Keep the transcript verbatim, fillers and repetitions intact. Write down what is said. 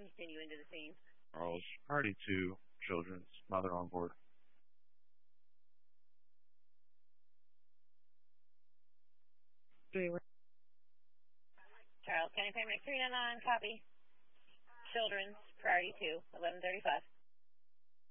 continue into the scene. Charles, priority two, children's, mother on board. Charles County Paramedic three nine nine, copy. Children's, priority two, eleven thirty-five.